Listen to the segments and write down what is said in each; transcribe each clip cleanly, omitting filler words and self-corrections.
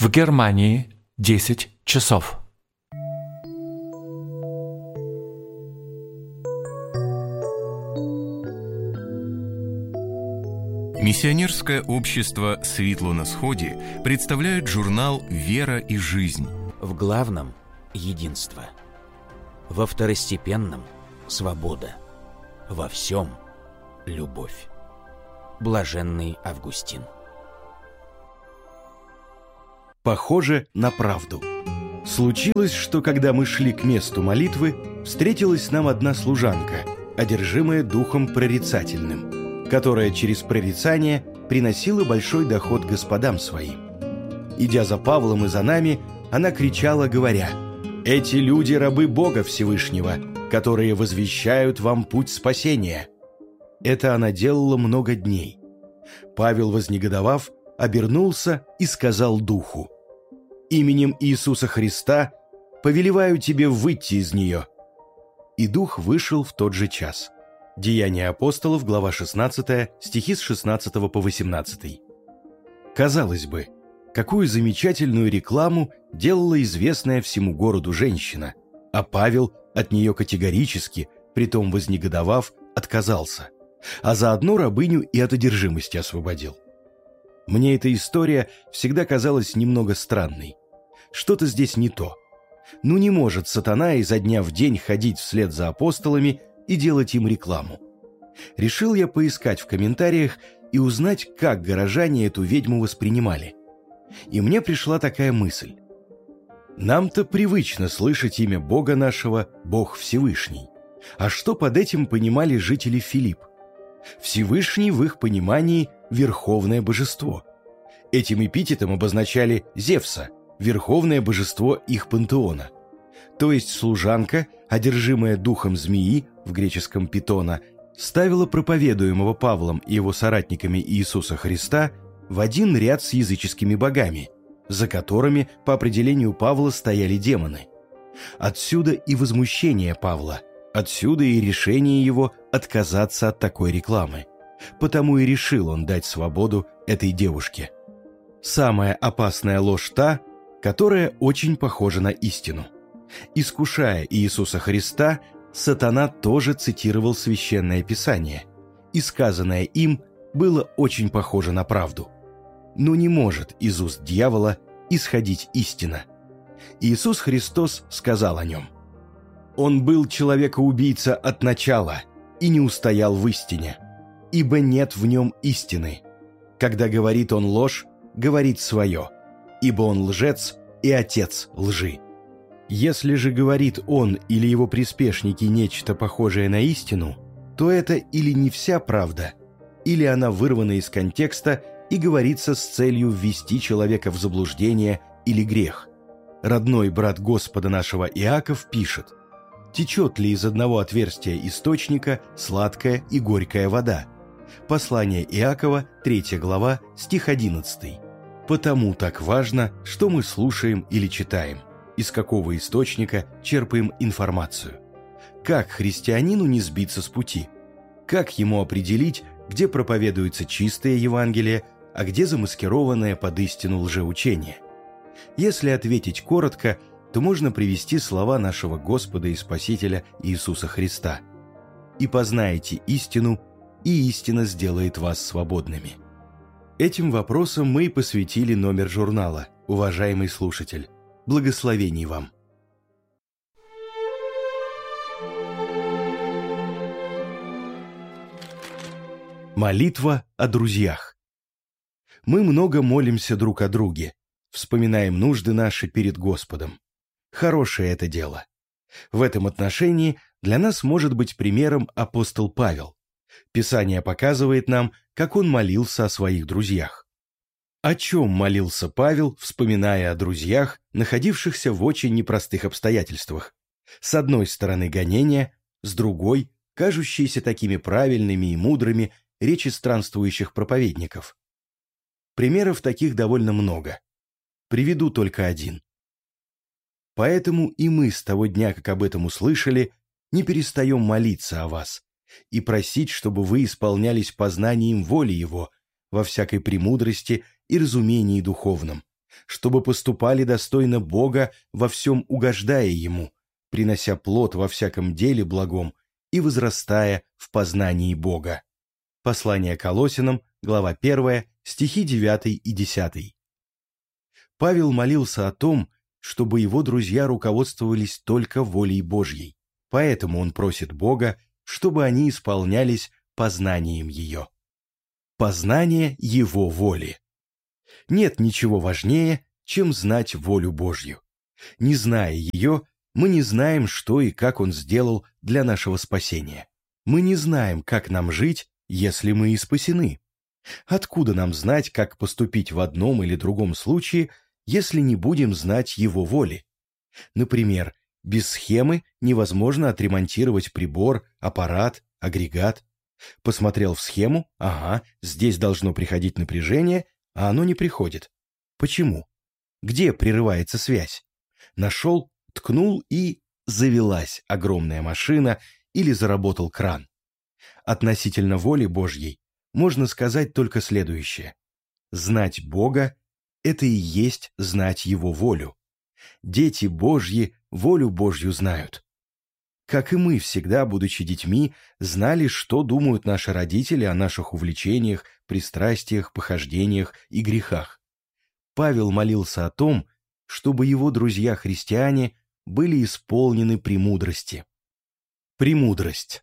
В Германии 10 часов. Миссионерское общество «Светло на сходе» представляет журнал «Вера и жизнь». В главном – единство. Во второстепенном – свобода. Во всем – любовь. Блаженный Августин. Похоже на правду. Случилось, что когда мы шли к месту молитвы, встретилась нам одна служанка, одержимая духом прорицательным, которая через прорицание приносила большой доход господам своим. Идя за Павлом и за нами, она кричала, говоря: «Эти люди – рабы Бога Всевышнего, которые возвещают вам путь спасения». Это она делала много дней. Павел, вознегодовав, обернулся и сказал духу: «Именем Иисуса Христа повелеваю тебе выйти из нее». И дух вышел в тот же час. Деяния апостолов, глава 16, стихи с 16 по 18. Казалось бы, какую замечательную рекламу делала известная всему городу женщина, а Павел от нее категорически, притом вознегодовав, отказался, а заодно рабыню и от одержимости освободил. Мне эта история всегда казалась немного странной. Что-то здесь не то. Ну не может сатана изо дня в день ходить вслед за апостолами и делать им рекламу. Решил я поискать в комментариях и узнать, как горожане эту ведьму воспринимали. И мне пришла такая мысль. Нам-то привычно слышать имя Бога нашего «Бог Всевышний». А что под этим понимали жители Филипп? Всевышний в их понимании – верховное божество. Этим эпитетом обозначали Зевса, верховное божество их пантеона. То есть служанка, одержимая духом змеи, в греческом питона, ставила проповедуемого Павлом и его соратниками Иисуса Христа в один ряд с языческими богами, за которыми, по определению Павла, стояли демоны. Отсюда и возмущение Павла, отсюда и решение его отказаться от такой рекламы. Потому и решил он дать свободу этой девушке. Самая опасная ложь та, которая очень похожа на истину. Искушая Иисуса Христа, сатана тоже цитировал Священное Писание, и сказанное им было очень похоже на правду. Но не может из уст дьявола исходить истина. Иисус Христос сказал о нем: «Он был человекоубийца от начала и не устоял в истине, ибо нет в нем истины. Когда говорит он ложь, говорит свое, ибо он лжец и отец лжи». Если же говорит он или его приспешники нечто похожее на истину, то это или не вся правда, или она вырвана из контекста и говорится с целью ввести человека в заблуждение или грех. Родной брат Господа нашего Иаков пишет: «Течет ли из одного отверстия источника сладкая и горькая вода?» Послание Иакова, 3 глава, стих 11. Потому так важно, что мы слушаем или читаем, из какого источника черпаем информацию. Как христианину не сбиться с пути? Как ему определить, где проповедуется чистое Евангелие, а где замаскированное под истину лжеучение? Если ответить коротко, то можно привести слова нашего Господа и Спасителя Иисуса Христа: «И познаете истину, и истина сделает вас свободными». Этим вопросом мы и посвятили номер журнала, уважаемый слушатель. Благословений вам! Молитва о друзьях. Мы много молимся друг о друге, вспоминаем нужды наши перед Господом. Хорошее это дело. В этом отношении для нас может быть примером апостол Павел. Писание показывает нам, как он молился о своих друзьях. О чем молился Павел, вспоминая о друзьях, находившихся в очень непростых обстоятельствах? С одной стороны гонения, с другой – кажущиеся такими правильными и мудрыми речи странствующих проповедников. Примеров таких довольно много. Приведу только один. Поэтому и мы с того дня, как об этом услышали, не перестаем молиться о вас и просить, чтобы вы исполнялись познанием воли Его во всякой премудрости и разумении духовном, чтобы поступали достойно Бога, во всем угождая Ему, принося плод во всяком деле благом и возрастая в познании Бога. Послание Колоссянам, глава 1, стихи 9 и 10. Павел молился о том, чтобы его друзья руководствовались только волей Божьей, поэтому он просит Бога, чтобы они исполнялись познанием ее. Познание Его воли. Нет ничего важнее, чем знать волю Божью. Не зная ее, мы не знаем, что и как Он сделал для нашего спасения. Мы не знаем, как нам жить, если мы и спасены. Откуда нам знать, как поступить в одном или другом случае, если не будем знать Его воли? Например, без схемы невозможно отремонтировать прибор, аппарат, агрегат. Посмотрел в схему, ага, здесь должно приходить напряжение, а оно не приходит. Почему? Где прерывается связь? Нашел, ткнул и завелась огромная машина или заработал кран. Относительно воли Божьей можно сказать только следующее. Знать Бога – это и есть знать Его волю. Дети Божьи волю Божью знают. Как и мы всегда, будучи детьми, знали, что думают наши родители о наших увлечениях, пристрастиях, похождениях и грехах. Павел молился о том, чтобы его друзья-христиане были исполнены премудрости. Премудрость.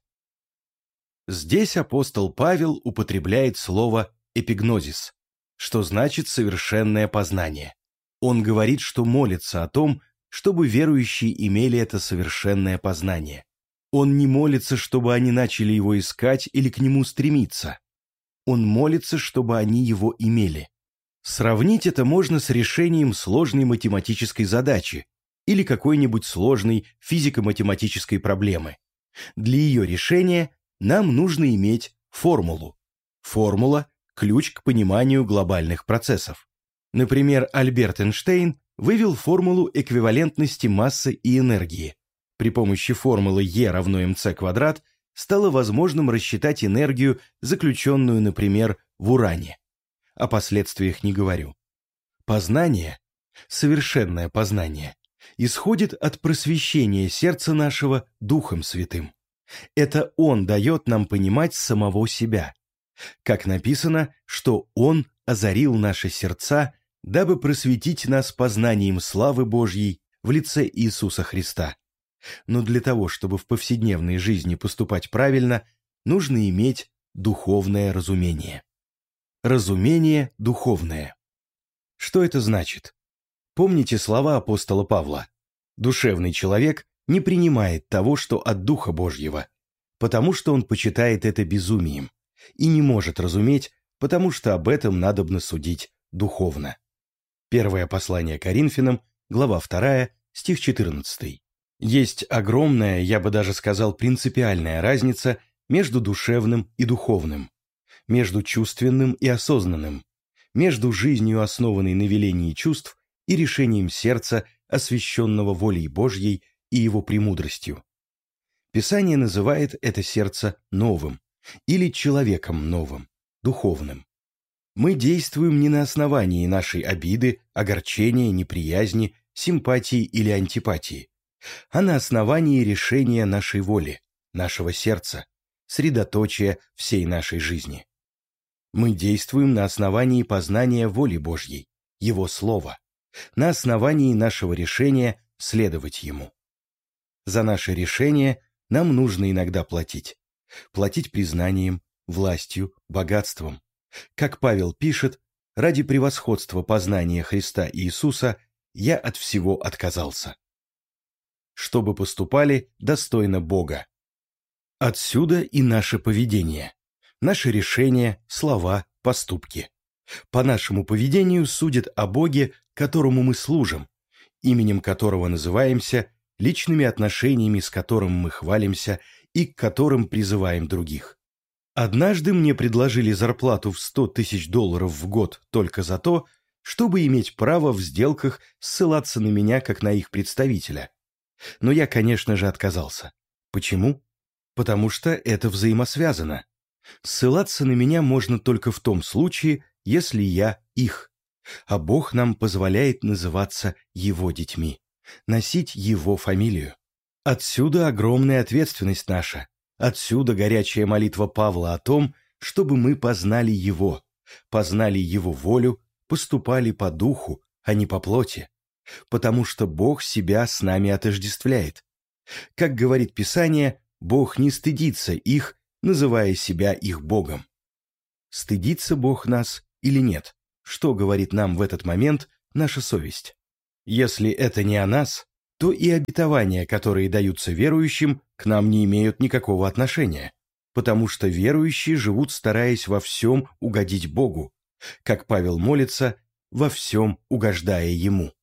Здесь апостол Павел употребляет слово «эпигнозис», что значит «совершенное познание». Он говорит, что молится о том, чтобы верующие имели это совершенное познание. Он не молится, чтобы они начали его искать или к нему стремиться. Он молится, чтобы они его имели. Сравнить это можно с решением сложной математической задачи или какой-нибудь сложной физико-математической проблемы. Для ее решения нам нужно иметь формулу. Формула – ключ к пониманию глобальных процессов. Например, Альберт Эйнштейн вывел формулу эквивалентности массы и энергии. При помощи формулы E равно mc квадрат стало возможным рассчитать энергию, заключенную, например, в уране. О последствиях не говорю. Познание, совершенное познание, исходит от просвещения сердца нашего Духом Святым. Это Он дает нам понимать самого себя. Как написано, что Он озарил наши сердца, дабы просветить нас познанием славы Божьей в лице Иисуса Христа. Но для того, чтобы в повседневной жизни поступать правильно, нужно иметь духовное разумение. Разумение духовное. Что это значит? Помните слова апостола Павла? Душевный человек не принимает того, что от Духа Божьего, потому что он почитает это безумием, и не может разуметь, потому что об этом надобно судить духовно. Первое послание Коринфянам, глава 2, стих 14. Есть огромная, я бы даже сказал, принципиальная разница между душевным и духовным, между чувственным и осознанным, между жизнью, основанной на велении чувств, и решением сердца, освященного волей Божьей и его премудростью. Писание называет это сердце новым или человеком новым, духовным. Мы действуем не на основании нашей обиды, огорчения, неприязни, симпатии или антипатии, а на основании решения нашей воли, нашего сердца, средоточия всей нашей жизни. Мы действуем на основании познания воли Божьей, Его Слова, на основании нашего решения следовать Ему. За наше решение нам нужно иногда платить. Платить признанием, властью, богатством. Как Павел пишет, ради превосходства познания Христа и Иисуса я от всего отказался. Чтобы поступали достойно Бога. Отсюда и наше поведение, наши решения, слова, поступки. По нашему поведению судят о Боге, которому мы служим, именем которого называемся, личными отношениями, с которым мы хвалимся и к которым призываем других. Однажды мне предложили зарплату в $100 000 в год только за то, чтобы иметь право в сделках ссылаться на меня как на их представителя. Но я, конечно же, отказался. Почему? Потому что это взаимосвязано. Ссылаться на меня можно только в том случае, если я их. а Бог нам позволяет называться Его детьми, носить Его фамилию. Отсюда огромная ответственность наша, отсюда горячая молитва Павла о том, чтобы мы познали Его волю, поступали по духу, а не по плоти, потому что Бог себя с нами отождествляет. Как говорит Писание, Бог не стыдится их, называя себя их Богом. Стыдится Бог нас или нет? Что говорит нам в этот момент наша совесть? Если это не о нас, то и обетования, которые даются верующим, к нам не имеют никакого отношения, потому что верующие живут, стараясь во всем угодить Богу, как Павел молится, во всем угождая Ему.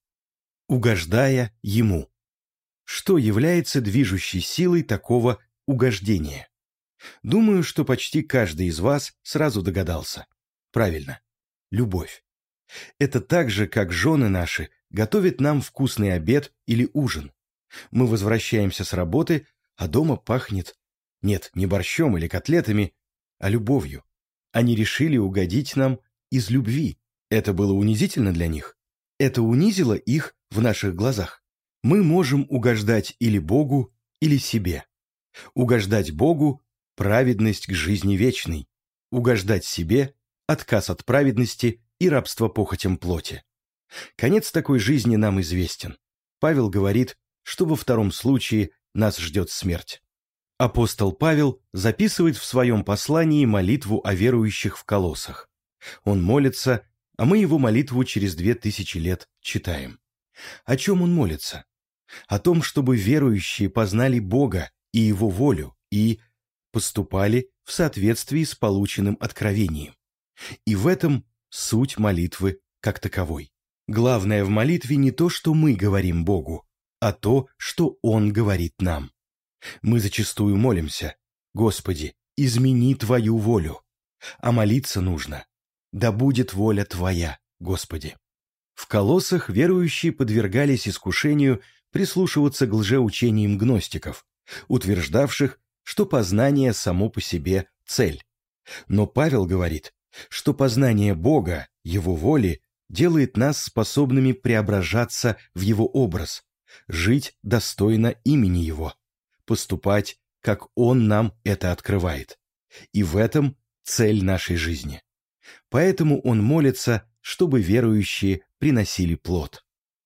Угождая Ему. Что является движущей силой такого угождения? Думаю, что почти каждый из вас сразу догадался. Правильно. Любовь. Это так же, как жены наши готовят нам вкусный обед или ужин. Мы возвращаемся с работы, а дома пахнет, нет, не борщом или котлетами, а любовью. Они решили угодить нам из любви. Это было унизительно для них. Это унизило их в наших глазах. Мы можем угождать или Богу, или себе. Угождать Богу – праведность к жизни вечной. Угождать себе – отказ от праведности и рабство похотям плоти. Конец такой жизни нам известен. Павел говорит, что во втором случае нас ждет смерть. Апостол Павел записывает в своем послании молитву о верующих в Колоссах. Он молится, а мы его молитву через 2000 лет читаем. О чем он молится? О том, чтобы верующие познали Бога и Его волю и поступали в соответствии с полученным откровением. И в этом суть молитвы как таковой. Главное в молитве не то, что мы говорим Богу, а то, что Он говорит нам. Мы зачастую молимся: «Господи, измени Твою волю», а молиться нужно: «Да будет воля Твоя, Господи». В Колоссах верующие подвергались искушению прислушиваться к лжеучениям гностиков, утверждавших, что познание само по себе – цель. Но Павел говорит, что познание Бога, Его воли, делает нас способными преображаться в Его образ, жить достойно имени Его, поступать, как Он нам это открывает. И в этом цель нашей жизни. Поэтому он молится, чтобы верующие приносили плод.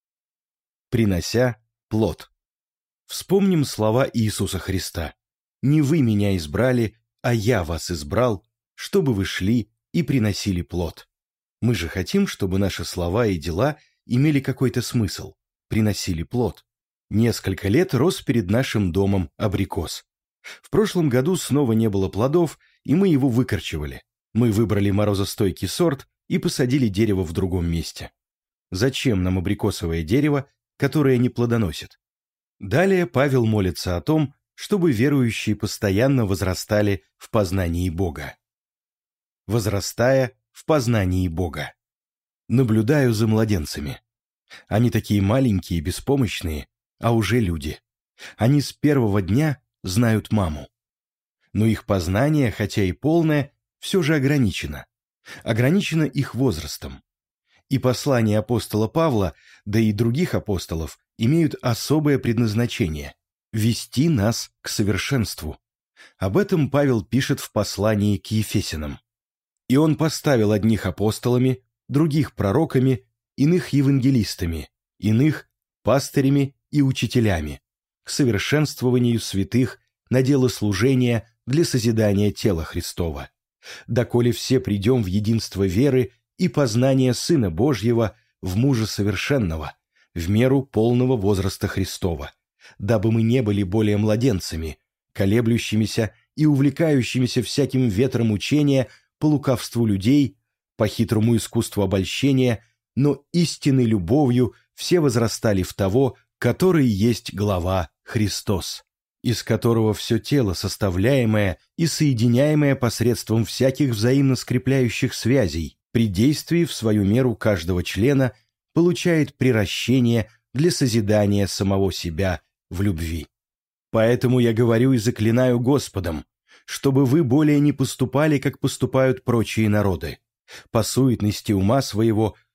Принося плод. Вспомним слова Иисуса Христа: «Не вы меня избрали, а я вас избрал, чтобы вы шли и приносили плод». Мы же хотим, чтобы наши слова и дела имели какой-то смысл, приносили плод. Несколько лет рос перед нашим домом абрикос. В прошлом году снова не было плодов, и мы его выкорчевали. Мы выбрали морозостойкий сорт и посадили дерево в другом месте. Зачем нам абрикосовое дерево, которое не плодоносит? Далее Павел молится о том, чтобы верующие постоянно возрастали в познании Бога. Возрастая в познании Бога. Наблюдаю за младенцами. Они такие маленькие и беспомощные, а уже люди. Они с первого дня знают маму. Но их познание, хотя и полное, все же ограничено. Ограничено их возрастом. И послания апостола Павла, да и других апостолов, имеют особое предназначение – вести нас к совершенству. Об этом Павел пишет в послании к Ефесянам. «И он поставил одних апостолами, других пророками, иных евангелистами, иных пастырями и учителями, к совершенствованию святых на дело служения для созидания тела Христова, доколе все придем в единство веры и познания Сына Божьего в мужа совершенного, в меру полного возраста Христова, дабы мы не были более младенцами, колеблющимися и увлекающимися всяким ветром учения по лукавству людей, по хитрому искусству обольщения, но истинной любовью все возрастали в того, который есть глава Христос, из которого все тело, составляемое и соединяемое посредством всяких взаимно скрепляющих связей, при действии в свою меру каждого члена, получает приращение для созидания самого себя в любви. Поэтому я говорю и заклинаю Господом, чтобы вы более не поступали, как поступают прочие народы, по суетности ума своего,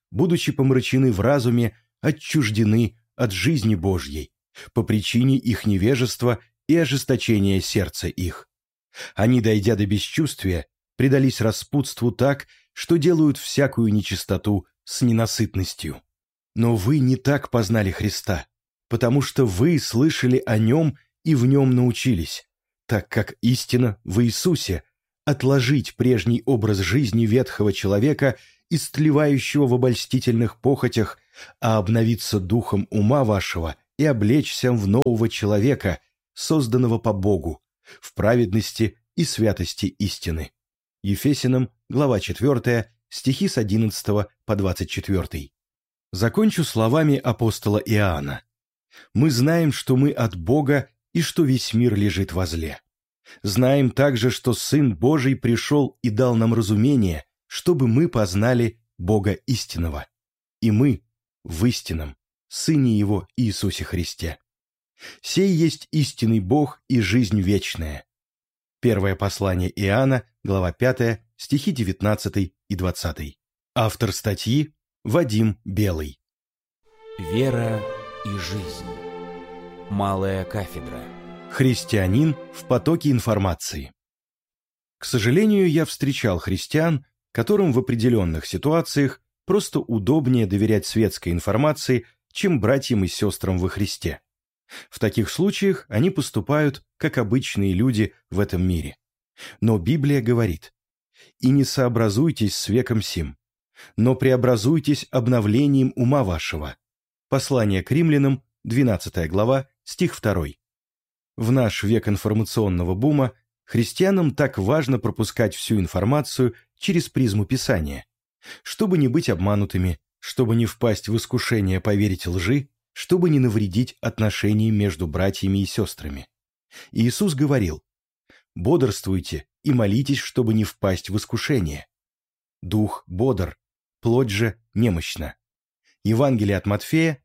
будучи помрачены в разуме, отчуждены от жизни Божьей по причине их невежества и ожесточения сердца их. Они, дойдя до бесчувствия, предались распутству так, что делают всякую нечистоту с ненасытностью. Но вы не так познали Христа, потому что вы слышали о Нем и в Нем научились, так как истина в Иисусе – отложить прежний образ жизни ветхого человека, истлевающего в обольстительных похотях, а обновиться духом ума вашего и облечься в нового человека, созданного по Богу, в праведности и святости истины. Ефесянам, глава 4, стихи с 11 по 24. Закончу словами апостола Иоанна. «Мы знаем, что мы от Бога и что весь мир лежит во зле. Знаем также, что Сын Божий пришел и дал нам разумение, чтобы мы познали Бога истинного. И мы в истинном Сыне Его Иисусе Христе. Сей есть истинный Бог и жизнь вечная». Первое послание Иоанна, глава 5, стихи 19 и 20. Автор статьи Вадим Белый. Вера и жизнь. Малая кафедра. Христианин в потоке информации. К сожалению, я встречал христиан, которым в определенных ситуациях просто удобнее доверять светской информации, чем братьям и сестрам во Христе. В таких случаях они поступают, как обычные люди в этом мире. Но Библия говорит: «И не сообразуйтесь с веком сим, но преобразуйтесь обновлением ума вашего». Послание к римлянам, 12 глава, стих 2. В наш век информационного бума христианам так важно пропускать всю информацию через призму Писания, чтобы не быть обманутыми, чтобы не впасть в искушение поверить лжи, чтобы не навредить отношениям между братьями и сестрами. Иисус говорил: «Бодрствуйте и молитесь, чтобы не впасть в искушение. Дух бодр, плоть же немощна». Евангелие от Матфея,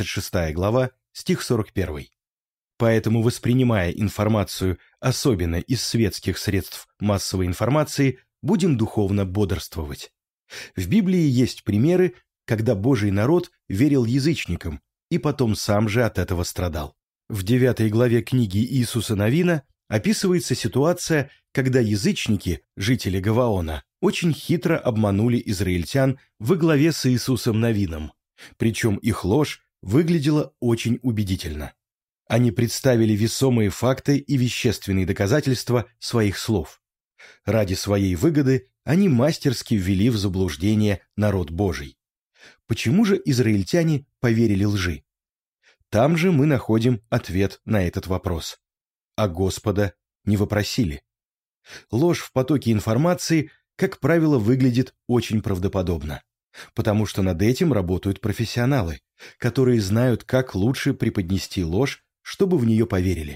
26 глава, стих 41. Поэтому, воспринимая информацию, особенно из светских средств массовой информации, будем духовно бодрствовать. В Библии есть примеры, когда Божий народ верил язычникам и потом сам же от этого страдал. В 9 главе книги Иисуса Навина описывается ситуация, когда язычники, жители Гаваона, очень хитро обманули израильтян во главе с Иисусом Навином. Причем их ложь выглядела очень убедительно. Они представили весомые факты и вещественные доказательства своих слов. Ради своей выгоды они мастерски ввели в заблуждение народ Божий. Почему же израильтяне поверили лжи? Там же мы находим ответ на этот вопрос. А Господа не вопросили. Ложь в потоке информации, как правило, выглядит очень правдоподобно, потому что над этим работают профессионалы, которые знают, как лучше преподнести ложь, чтобы в нее поверили.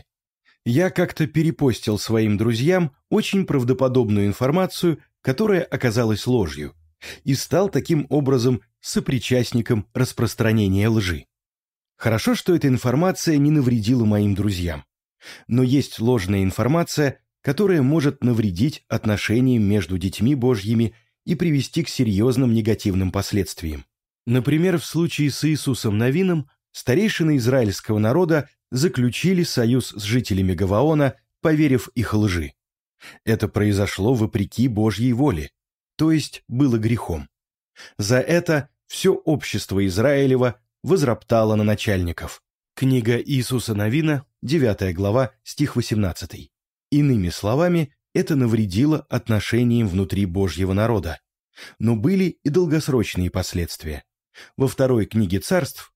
Я как-то перепостил своим друзьям очень правдоподобную информацию, которая оказалась ложью, и стал таким образом сопричастником распространения лжи. Хорошо, что эта информация не навредила моим друзьям. Но есть ложная информация, которая может навредить отношениям между детьми Божьими и привести к серьезным негативным последствиям. Например, в случае с Иисусом Навином старейшины израильского народа заключили союз с жителями Гаваона, поверив их лжи. Это произошло вопреки Божьей воле, то есть было грехом. За это все общество Израилева возроптало на начальников. Книга Иисуса Навина, 9 глава, стих 18. Иными словами, это навредило отношениям внутри Божьего народа. Но были и долгосрочные последствия. Во второй книге Царств,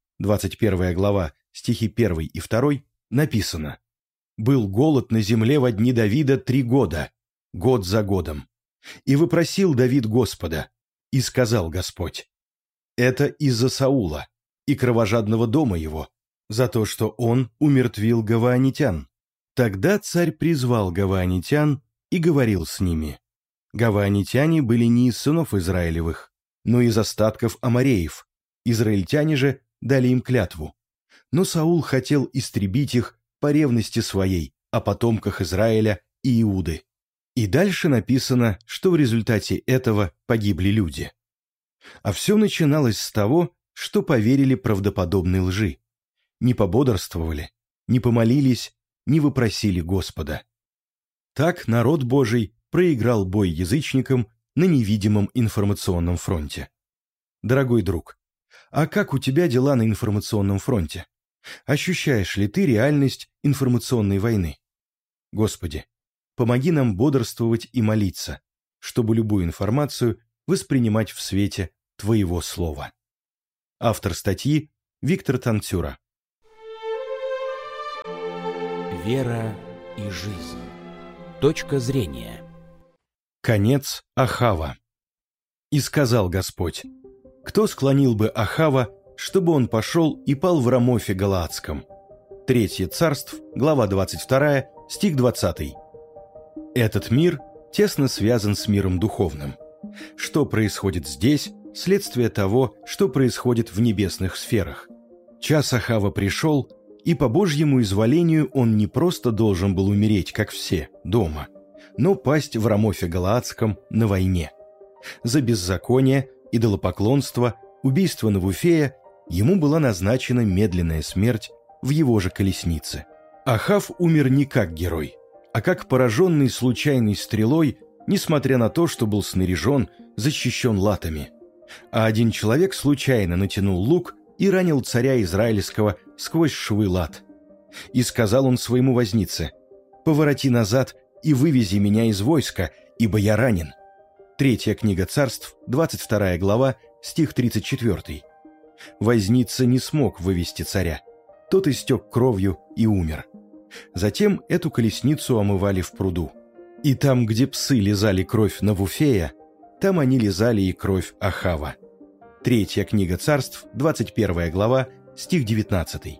21 глава, стихи 1 и 2, написано: «Был голод на земле во дни Давида 3 года, год за годом. И вопросил Давид Господа, и сказал Господь: это из-за Саула и кровожадного дома его, за то, что он умертвил гаваонитян. Тогда царь призвал гаваонитян и говорил с ними. Гаваонитяне были не из сынов Израилевых, но из остатков амореев. Израильтяне же дали им клятву. Но Саул хотел истребить их по ревности своей о потомках Израиля и Иуды». И дальше написано, что в результате этого погибли люди. А все начиналось с того, что поверили правдоподобной лжи, не пободрствовали, не помолились, не вопросили Господа. Так народ Божий проиграл бой язычникам на невидимом информационном фронте. Дорогой друг, а как у тебя дела на информационном фронте? Ощущаешь ли ты реальность информационной войны? Господи, помоги нам бодрствовать и молиться, чтобы любую информацию воспринимать в свете Твоего Слова. Автор статьи Виктор Танцюра. Вера и жизнь. Точка зрения. Конец Ахава. «И сказал Господь: кто склонил бы Ахава, чтобы он пошел и пал в Рамофе Галаадском?» 3 Царств, глава 22, стих 20. Этот мир тесно связан с миром духовным. Что происходит здесь – следствие того, что происходит в небесных сферах. Час Ахава пришел, и по Божьему изволению он не просто должен был умереть, как все, дома, но пасть в Рамофе Галаадском на войне. За беззаконие, идолопоклонство, убийство Навуфея ему была назначена медленная смерть в его же колеснице. Ахав умер не как герой, а как пораженный случайной стрелой, несмотря на то, что был снаряжен, защищен латами. А один человек случайно натянул лук и ранил царя Израильского сквозь швы лат. И сказал он своему вознице: «Повороти назад и вывези меня из войска, ибо я ранен». 3 книга Царств, 22 глава, стих 34. Возница не смог вывести царя. Тот истек кровью и умер. Затем эту колесницу омывали в пруду. И там, где псы лизали кровь Навуфея, там они лизали и кровь Ахава. 3 книга Царств, 21 глава, стих 19.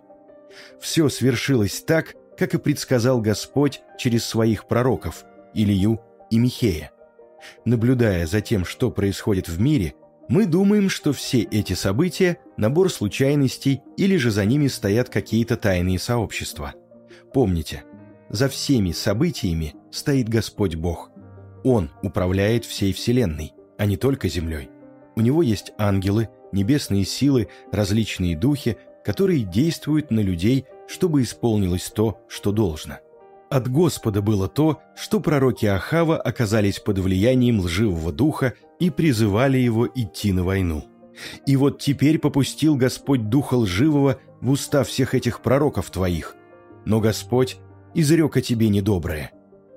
Все свершилось так, как и предсказал Господь через своих пророков Илию и Михея. Наблюдая за тем, что происходит в мире, мы думаем, что все эти события – набор случайностей или же за ними стоят какие-то тайные сообщества. Помните, за всеми событиями стоит Господь Бог. Он управляет всей Вселенной, а не только Землей. У Него есть ангелы, небесные силы, различные духи, которые действуют на людей, чтобы исполнилось то, что должно. От Господа было то, что пророки Ахава оказались под влиянием лживого духа и призывали его идти на войну. И вот теперь попустил Господь духа лживого в уста всех этих пророков твоих. Но Господь изрек о тебе недоброе.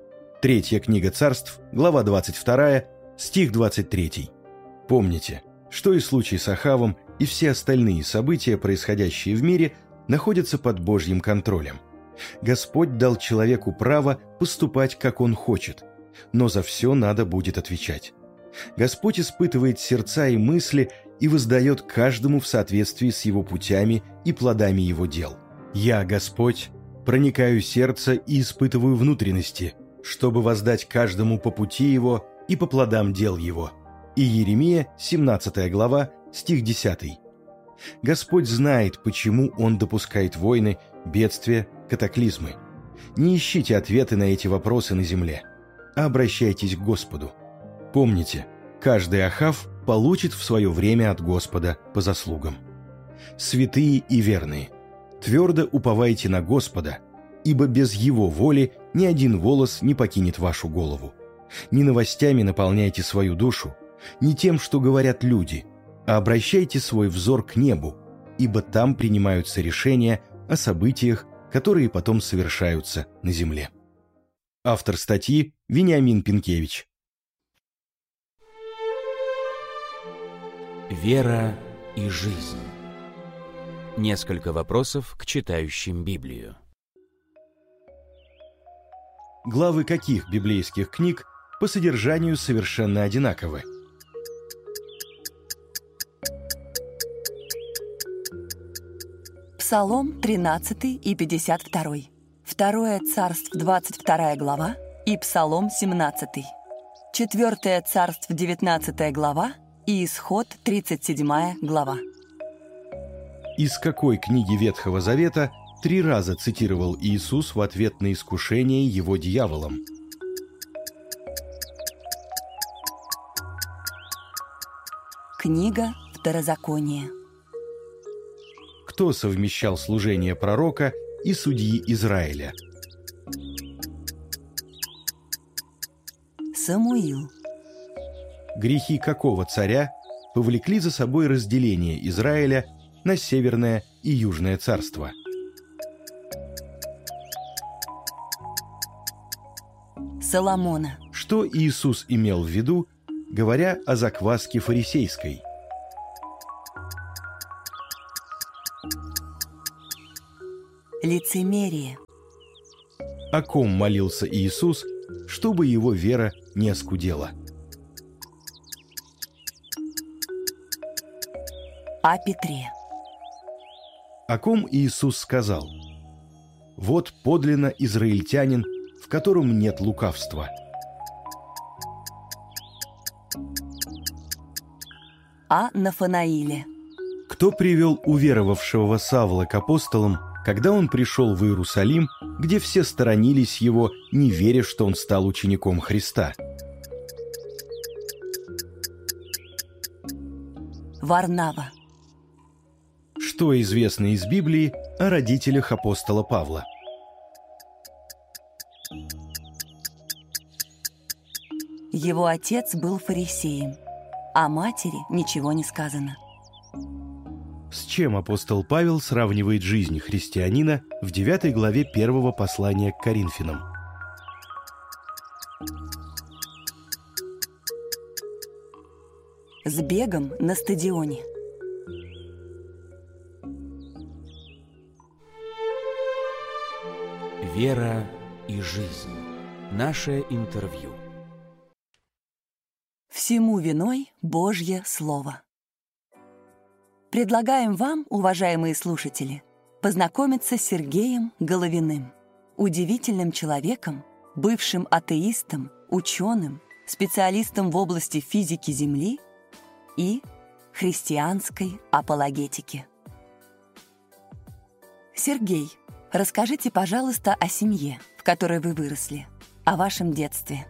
3 книга Царств, глава 22, стих 23. Помните, что и случай с Ахавом, и все остальные события, происходящие в мире, находятся под Божьим контролем. Господь дал человеку право поступать, как он хочет, но за все надо будет отвечать. Господь испытывает сердца и мысли и воздает каждому в соответствии с его путями и плодами его дел. «Я, Господь, проникаю в сердце и испытываю внутренности, чтобы воздать каждому по пути его и по плодам дел его». Иеремия, 17 глава, стих 10. Господь знает, почему Он допускает войны, бедствия, катаклизмы. Не ищите ответы на эти вопросы на земле, а обращайтесь к Господу. Помните, каждый Ахав получит в свое время от Господа по заслугам. Святые и верные, твердо уповайте на Господа, ибо без Его воли ни один волос не покинет вашу голову. Не новостями наполняйте свою душу, не тем, что говорят люди, а обращайте свой взор к небу, ибо там принимаются решения о событиях, которые потом совершаются на земле. Автор статьи Вениамин Пинкевич. Вера и жизнь. Несколько вопросов к читающим Библию. Главы каких библейских книг по содержанию совершенно одинаковы? Псалом 13 и 52, 2 Царств 22 глава и Псалом 17, 4 Царств 19 глава и Исход 37 глава. Из какой книги Ветхого Завета 3 раза цитировал Иисус в ответ на искушение его дьяволом? Книга Второзакония. Кто совмещал служение пророка и судьи Израиля? Самуил. Грехи какого царя повлекли за собой разделение Израиля на Северное и Южное царство? Соломона. Что Иисус имел в виду, говоря о закваске фарисейской? Лицемерие. О ком молился Иисус, чтобы его вера не оскудела? О Петре. О ком Иисус сказал: «Вот подлинно израильтянин, в котором нет лукавства». О Нафанаиле. Кто привел уверовавшего Савла к апостолам, когда он пришел в Иерусалим, где все сторонились его, не веря, что он стал учеником Христа? Варнава. Что известно из Библии о родителях апостола Павла? Его отец был фарисеем. О матери ничего не сказано. С чем апостол Павел сравнивает жизнь христианина в 9 главе 1 послания к Коринфянам? С бегом на стадионе. Вера и жизнь. Наше интервью. Всему виной Божье Слово. Предлагаем вам, уважаемые слушатели, познакомиться с Сергеем Головиным, удивительным человеком, бывшим атеистом, ученым, специалистом в области физики Земли и христианской апологетики. Сергей, расскажите, пожалуйста, о семье, в которой вы выросли, о вашем детстве.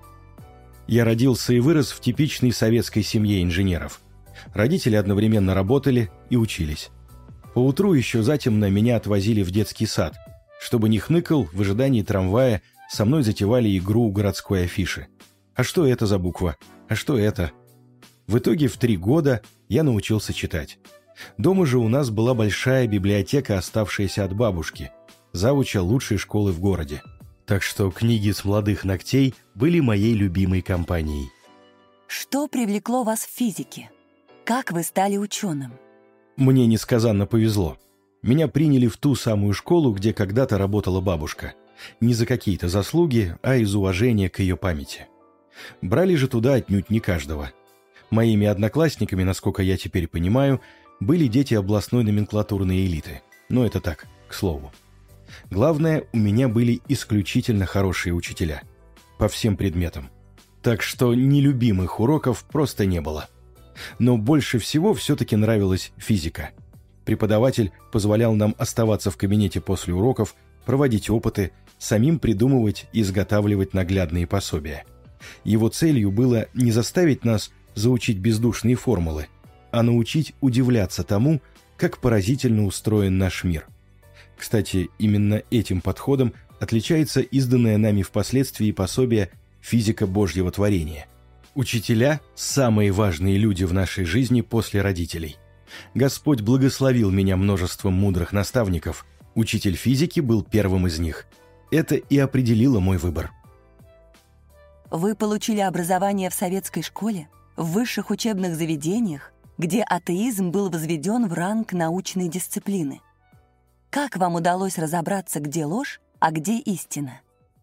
Я родился и вырос в типичной советской семье инженеров. Родители одновременно работали и учились. Поутру еще затемно меня отвозили в детский сад. Чтобы не хныкал, в ожидании трамвая со мной затевали игру у городской афиши. А что это за буква? А что это? В итоге в 3 года я научился читать. Дома же у нас была большая библиотека, оставшаяся от бабушки, завуча лучшей школы в городе. Так что книги с молодых ногтей были моей любимой компанией. Что привлекло вас в физике? Как вы стали ученым? Мне несказанно повезло. Меня приняли в ту самую школу, где когда-то работала бабушка. Не за какие-то заслуги, а из уважения к ее памяти. Брали же туда отнюдь не каждого. Моими одноклассниками, насколько я теперь понимаю, были дети областной номенклатурной элиты. Но это так, к слову. Главное, у меня были исключительно хорошие учителя. По всем предметам. Так что нелюбимых уроков просто не было. Но больше всего все-таки нравилась физика. Преподаватель позволял нам оставаться в кабинете после уроков, проводить опыты, самим придумывать и изготавливать наглядные пособия. Его целью было не заставить нас заучить бездушные формулы, а научить удивляться тому, как поразительно устроен наш мир. Кстати, именно этим подходом отличается изданное нами впоследствии пособие «Физика Божьего творения». Учителя – самые важные люди в нашей жизни после родителей. Господь благословил меня множеством мудрых наставников. Учитель физики был первым из них. Это и определило мой выбор. Вы получили образование в советской школе, в высших учебных заведениях, где атеизм был возведен в ранг научной дисциплины. Как вам удалось разобраться, где ложь, а где истина?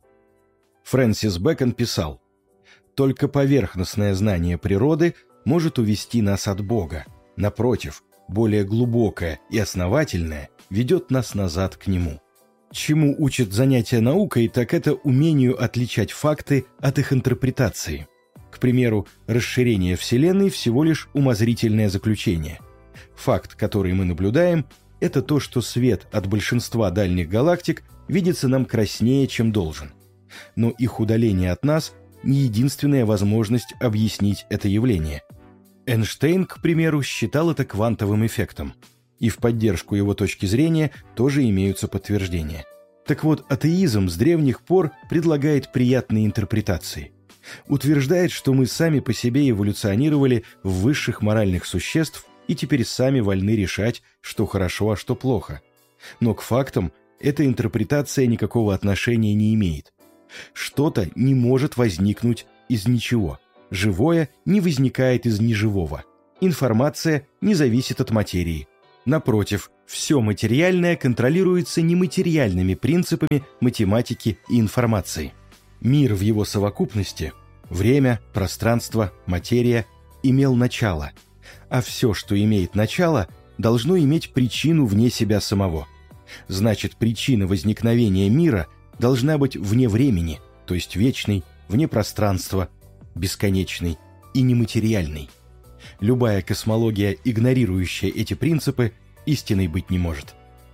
Фрэнсис Бэкон писал: «Только поверхностное знание природы может увести нас от Бога. Напротив, более глубокое и основательное ведет нас назад к Нему». Чему учат занятия наукой, так это умению отличать факты от их интерпретации. К примеру, расширение Вселенной всего лишь умозрительное заключение. Факт, который мы наблюдаем, это то, что свет от большинства дальних галактик видится нам краснее, чем должен. Но их удаление от нас – не единственная возможность объяснить это явление. Эйнштейн, к примеру, считал это квантовым эффектом. И в поддержку его точки зрения тоже имеются подтверждения. Так вот, атеизм с древних пор предлагает приятные интерпретации. Утверждает, что мы сами по себе эволюционировали в высших моральных существ и теперь сами вольны решать, что хорошо, а что плохо. Но к фактам эта интерпретация никакого отношения не имеет. Что-то не может возникнуть из ничего. Живое не возникает из неживого. Информация не зависит от материи. Напротив, все материальное контролируется нематериальными принципами математики и информации. Мир в его совокупности – время, пространство, материя – имел начало, а все, что имеет начало, должно иметь причину вне себя самого. Значит, причина возникновения мира должна быть вне времени, то есть вечной, вне пространства, бесконечной и нематериальной. Любая космология, игнорирующая эти принципы, истиной быть не может.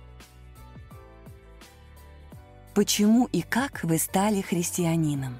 Почему и как вы стали христианином?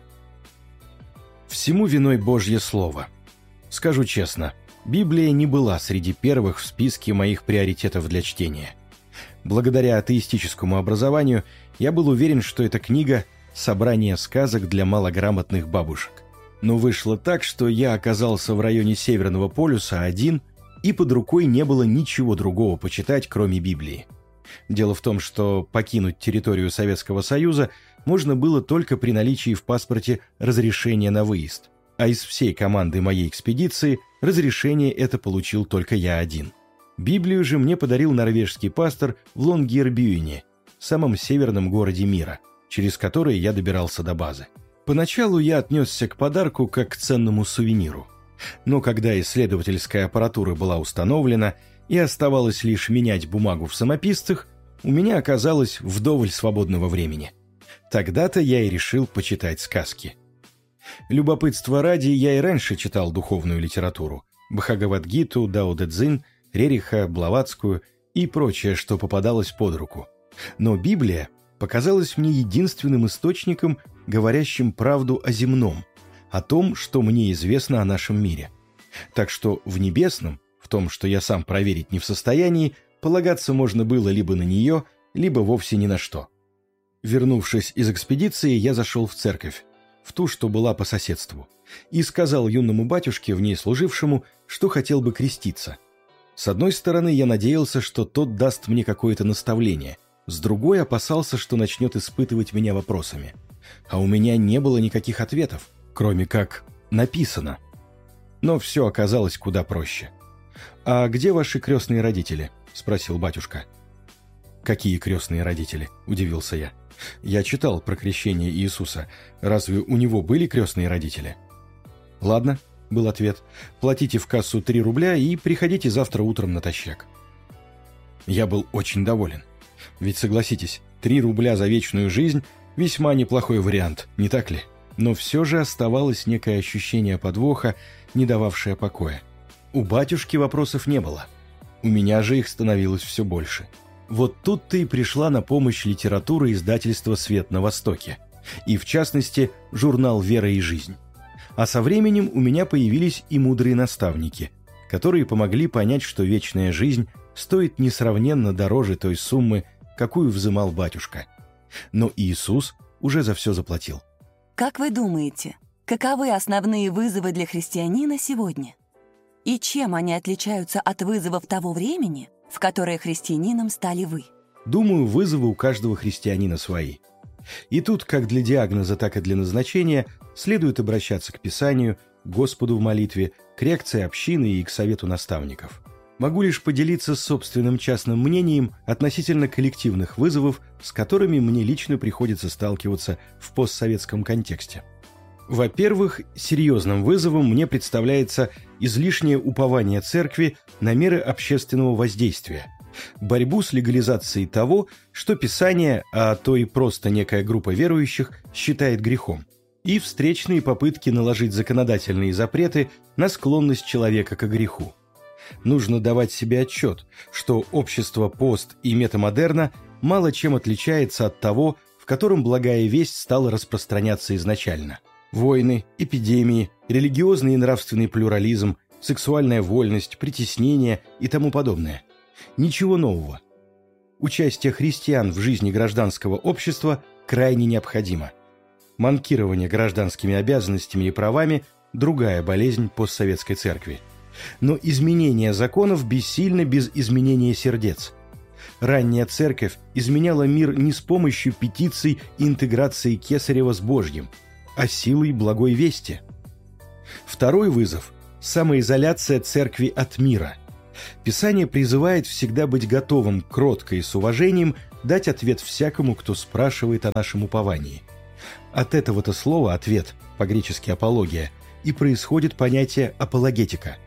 Всему виной Божье Слово. Скажу честно, Библия не была среди первых в списке моих приоритетов для чтения. Благодаря атеистическому образованию я был уверен, что эта книга – собрание сказок для малограмотных бабушек. Но вышло так, что я оказался в районе Северного полюса один, и под рукой не было ничего другого почитать, кроме Библии. Дело в том, что покинуть территорию Советского Союза можно было только при наличии в паспорте разрешения на выезд, а из всей команды моей экспедиции разрешение это получил только я один. Библию же мне подарил норвежский пастор в Лонгьербюене, самом северном городе мира, через который я добирался до базы. Поначалу я отнесся к подарку как к ценному сувениру. Но когда исследовательская аппаратура была установлена и оставалось лишь менять бумагу в самописцах, у меня оказалось вдоволь свободного времени. Тогда-то я и решил почитать сказки. Любопытства ради, я и раньше читал духовную литературу – Бхагавад-гиту, Дао-дэ-цзин, Рериха, Блаватскую и прочее, что попадалось под руку. Но Библия показалась мне единственным источником, говорящим правду о земном, о том, что мне известно о нашем мире. Так что в небесном, в том, что я сам проверить не в состоянии, полагаться можно было либо на нее, либо вовсе ни на что. Вернувшись из экспедиции, я зашел в церковь, в ту, что была по соседству, и сказал юному батюшке, в ней служившему, что хотел бы креститься. С одной стороны, я надеялся, что тот даст мне какое-то наставление, с другой опасался, что начнет испытывать меня вопросами. А у меня не было никаких ответов, кроме как «написано». Но все оказалось куда проще. «А где ваши крестные родители?» – спросил батюшка. «Какие крестные родители?» – удивился я. «Я читал про крещение Иисуса. Разве у него были крестные родители?» «Ладно», – был ответ. «Платите в кассу 3 рубля и приходите завтра утром натощак». Я был очень доволен. Ведь, согласитесь, 3 рубля за вечную жизнь – весьма неплохой вариант, не так ли? Но все же оставалось некое ощущение подвоха, не дававшее покоя. У батюшки вопросов не было. У меня же их становилось все больше. Вот тут-то и пришла на помощь литература издательства «Свет на Востоке», и, в частности, журнал «Вера и жизнь». А со временем у меня появились и мудрые наставники, которые помогли понять, что вечная жизнь стоит несравненно дороже той суммы, какую взымал батюшка. Но Иисус уже за все заплатил. Как вы думаете, каковы основные вызовы для христианина сегодня? И чем они отличаются от вызовов того времени, в которое христианином стали вы? Думаю, вызовы у каждого христианина свои. И тут, как для диагноза, так и для назначения, следует обращаться к Писанию, к Господу в молитве, к реакции общины и к совету наставников. Могу лишь поделиться собственным частным мнением относительно коллективных вызовов, с которыми мне лично приходится сталкиваться в постсоветском контексте. Во-первых, серьезным вызовом мне представляется излишнее упование церкви на меры общественного воздействия, борьбу с легализацией того, что Писание, а то и просто некая группа верующих, считает грехом, и встречные попытки наложить законодательные запреты на склонность человека к греху. Нужно давать себе отчет, что общество пост и метамодерна мало чем отличается от того, в котором благая весть стала распространяться изначально. Войны, эпидемии, религиозный и нравственный плюрализм, сексуальная вольность, притеснение и тому подобное. Ничего нового. Участие христиан в жизни гражданского общества крайне необходимо. Манкирование гражданскими обязанностями и правами – другая болезнь постсоветской церкви. Но изменение законов бессильно без изменения сердец. Ранняя церковь изменяла мир не с помощью петиций и интеграции Кесарева с Божьим, а силой благой вести. Второй вызов – самоизоляция церкви от мира. Писание призывает всегда быть готовым кротко и с уважением дать ответ всякому, кто спрашивает о нашем уповании. От этого-то слова «ответ», по-гречески «апология», и происходит понятие «апологетика».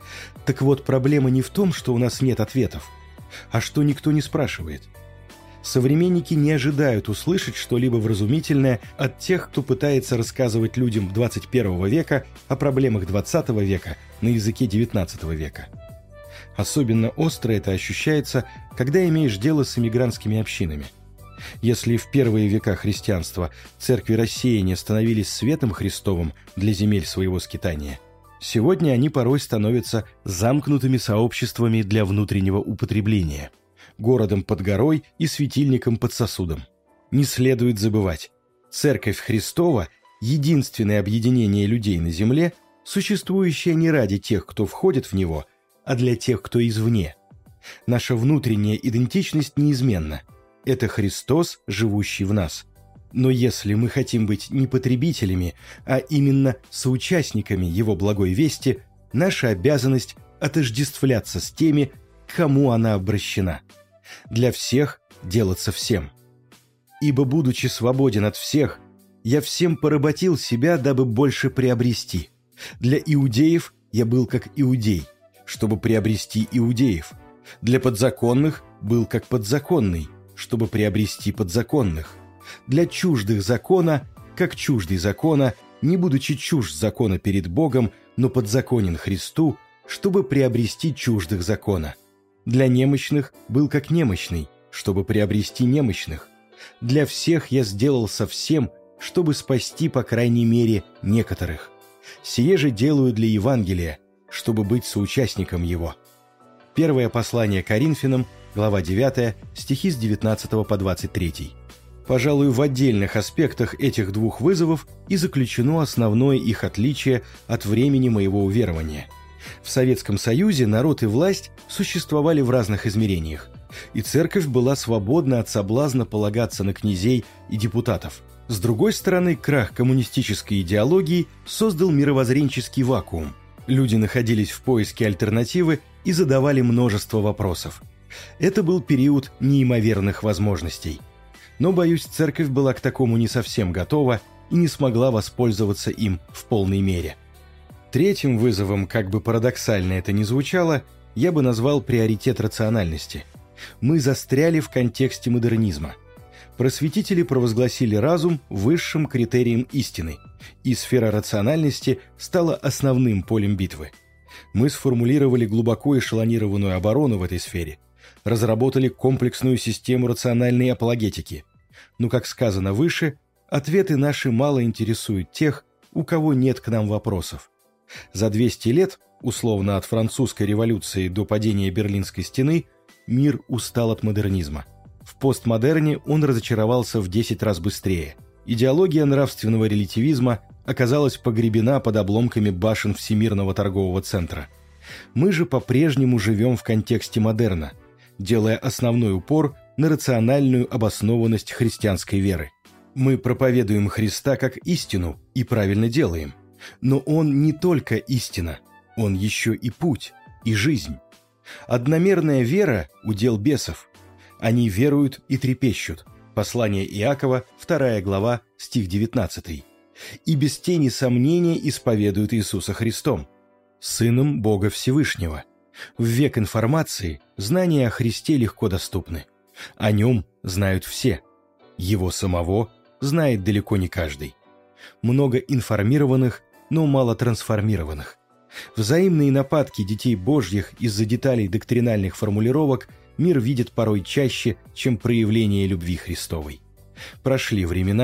Так вот, проблема не в том, что у нас нет ответов, а что никто не спрашивает. Современники не ожидают услышать что-либо вразумительное от тех, кто пытается рассказывать людям 21 века о проблемах 20 века на языке 19 века. Особенно остро это ощущается, когда имеешь дело с эмигрантскими общинами. Если в первые века христианства церкви рассеяния становились светом Христовым для земель своего скитания, сегодня они порой становятся замкнутыми сообществами для внутреннего употребления, городом под горой и светильником под сосудом. Не следует забывать, Церковь Христова – единственное объединение людей на земле, существующее не ради тех, кто входит в него, а для тех, кто извне. Наша внутренняя идентичность неизменна. Это Христос, живущий в нас. Но если мы хотим быть не потребителями, а именно соучастниками Его благой вести, наша обязанность отождествляться с теми, к кому она обращена. Для всех делаться всем. Ибо, будучи свободен от всех, я всем поработил себя, дабы больше приобрести. Для иудеев я был как иудей, чтобы приобрести иудеев. Для подзаконных был как подзаконный, чтобы приобрести подзаконных. Для чуждых закона, как чуждый закона, не будучи чужд закона перед Богом, но подзаконен Христу, чтобы приобрести чуждых закона. Для немощных был как немощный, чтобы приобрести немощных. Для всех я сделал совсем, чтобы спасти, по крайней мере, некоторых. Сие же делаю для Евангелия, чтобы быть соучастником его. Первое послание Коринфянам, глава 9, стихи с 19 по 23. Пожалуй, в отдельных аспектах этих двух вызовов и заключено основное их отличие от времени моего уверования. В Советском Союзе народ и власть существовали в разных измерениях, и церковь была свободна от соблазна полагаться на князей и депутатов. С другой стороны, крах коммунистической идеологии создал мировоззренческий вакуум. Люди находились в поиске альтернативы и задавали множество вопросов. Это был период неимоверных возможностей. Но, боюсь, церковь была к такому не совсем готова и не смогла воспользоваться им в полной мере. Третьим вызовом, как бы парадоксально это ни звучало, я бы назвал приоритет рациональности. Мы застряли в контексте модернизма. Просветители провозгласили разум высшим критерием истины, и сфера рациональности стала основным полем битвы. Мы сформулировали глубоко эшелонированную оборону в этой сфере, разработали комплексную систему рациональной апологетики. Но, как сказано выше, ответы наши мало интересуют тех, у кого нет к нам вопросов. За 200 лет, условно от французской революции до падения Берлинской стены, мир устал от модернизма. В постмодерне он разочаровался в 10 раз быстрее. Идеология нравственного релятивизма оказалась погребена под обломками башен Всемирного торгового центра. Мы же по-прежнему живем в контексте модерна, делая основной упор на рациональную обоснованность христианской веры. Мы проповедуем Христа как истину и правильно делаем. Но Он не только истина, Он еще и путь, и жизнь. Одномерная вера – удел бесов. Они веруют и трепещут. Послание Иакова, 2 глава, стих 19. И без тени сомнения исповедуют Иисуса Христом, Сыном Бога Всевышнего. В век информации знания о Христе легко доступны. О Нем знают все. Его самого знает далеко не каждый. Много информированных, но мало трансформированных. Взаимные нападки детей Божьих из-за деталей доктринальных формулировок мир видит порой чаще, чем проявление любви Христовой. Прошли времена,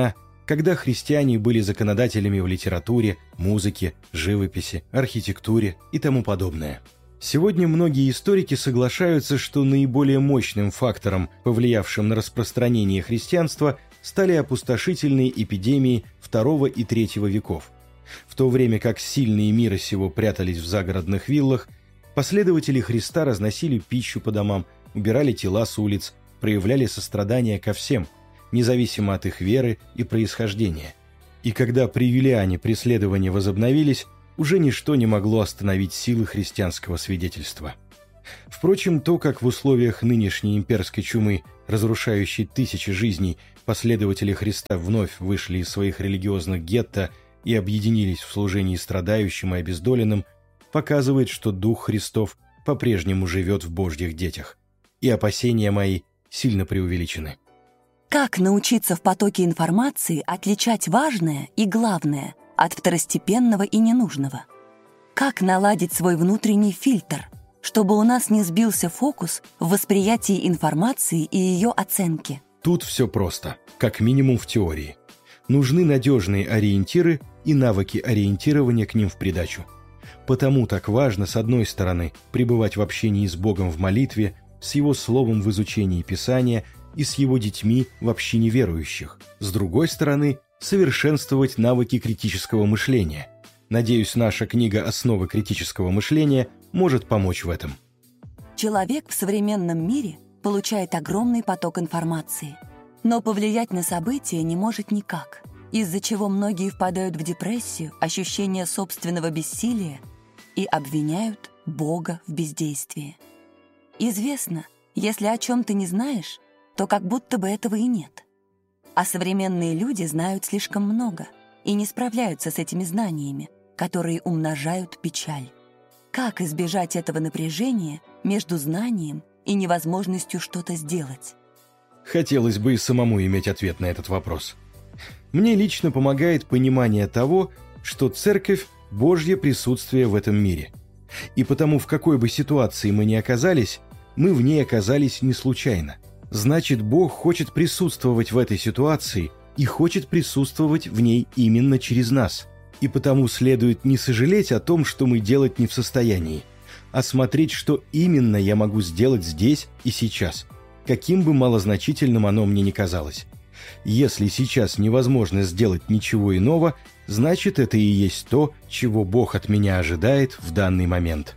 когда христиане были законодателями в литературе, музыке, живописи, архитектуре и тому подобное. Сегодня многие историки соглашаются, что наиболее мощным фактором, повлиявшим на распространение христианства, стали опустошительные эпидемии II и III веков. В то время как сильные мира сего прятались в загородных виллах, последователи Христа разносили пищу по домам, убирали тела с улиц, проявляли сострадание ко всем, независимо от их веры и происхождения. И когда при Юлиане преследования возобновились, уже ничто не могло остановить силы христианского свидетельства. Впрочем, то, как в условиях нынешней имперской чумы, разрушающей тысячи жизней, последователи Христа вновь вышли из своих религиозных гетто и объединились в служении страдающим и обездоленным, показывает, что Дух Христов по-прежнему живет в Божьих детях. И опасения мои сильно преувеличены. Как научиться в потоке информации отличать важное и главное от второстепенного и ненужного? Как наладить свой внутренний фильтр, чтобы у нас не сбился фокус в восприятии информации и ее оценке? Тут все просто, как минимум в теории. Нужны надежные ориентиры и навыки ориентирования к ним в придачу. Потому так важно, с одной стороны, пребывать в общении с Богом в молитве, с Его Словом в изучении Писания и с Его детьми в общине верующих. С другой стороны, совершенствовать навыки критического мышления. Надеюсь, наша книга «Основы критического мышления» может помочь в этом. Человек в современном мире получает огромный поток информации, но повлиять на события не может никак, из-за чего многие впадают в депрессию, ощущение собственного бессилия и обвиняют Бога в бездействии. Известно, если о чем ты не знаешь, то как будто бы этого и нет. А современные люди знают слишком много и не справляются с этими знаниями, которые умножают печаль. Как избежать этого напряжения между знанием и невозможностью что-то сделать? Хотелось бы и самому иметь ответ на этот вопрос. Мне лично помогает понимание того, что Церковь – Божье присутствие в этом мире. И потому, в какой бы ситуации мы ни оказались, мы в ней оказались не случайно. Значит, Бог хочет присутствовать в этой ситуации и хочет присутствовать в ней именно через нас. И потому следует не сожалеть о том, что мы делать не в состоянии, а смотреть, что именно я могу сделать здесь и сейчас, каким бы малозначительным оно мне ни казалось. Если сейчас невозможно сделать ничего иного, значит, это и есть то, чего Бог от меня ожидает в данный момент.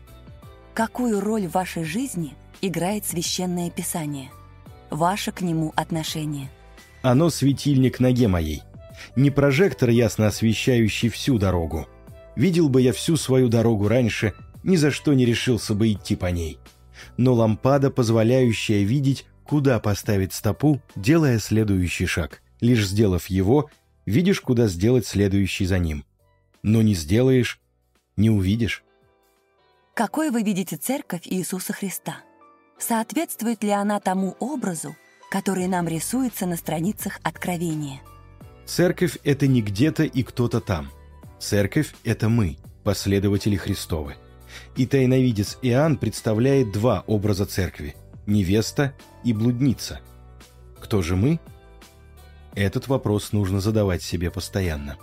Какую роль в вашей жизни играет Священное Писание? Ваше к нему отношение? Оно светильник ноге моей. Не прожектор, ясно освещающий всю дорогу. Видел бы я всю свою дорогу раньше, ни за что не решился бы идти по ней. Но лампада, позволяющая видеть, куда поставить стопу, делая следующий шаг. Лишь сделав его, видишь, куда сделать следующий за ним. Но не сделаешь — не увидишь. Какой вы видите Церковь Иисуса Христа? Соответствует ли она тому образу, который нам рисуется на страницах Откровения? Церковь — это не где-то и кто-то там. Церковь — это мы, последователи Христовы. И тайновидец Иоанн представляет два образа церкви – невеста и блудница. Кто же мы? Этот вопрос нужно задавать себе постоянно.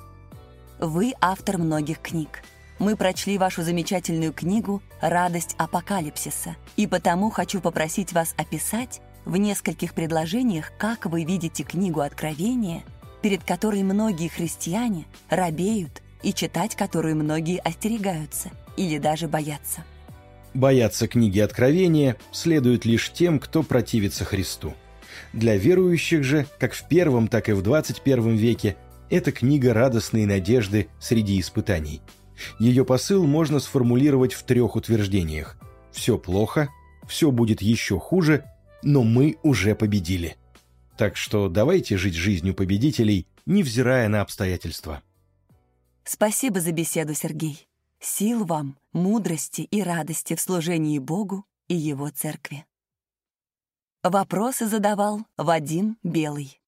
Вы автор многих книг. Мы прочли вашу замечательную книгу «Радость апокалипсиса», и потому хочу попросить вас описать в нескольких предложениях, как вы видите книгу Откровения, перед которой многие христиане робеют и читать которую многие остерегаются или даже боятся. Бояться книги Откровения следует лишь тем, кто противится Христу. Для верующих же, как в первом, так и в 21 веке, это книга радостной надежды среди испытаний. Ее посыл можно сформулировать в 3 утверждениях. Все плохо, все будет еще хуже, но мы уже победили. Так что давайте жить жизнью победителей, невзирая на обстоятельства. Спасибо за беседу, Сергей. Сил вам, мудрости и радости в служении Богу и Его Церкви. Вопросы задавал Вадим Белый.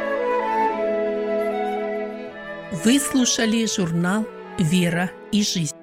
Вы слушали журнал «Вера и жизнь».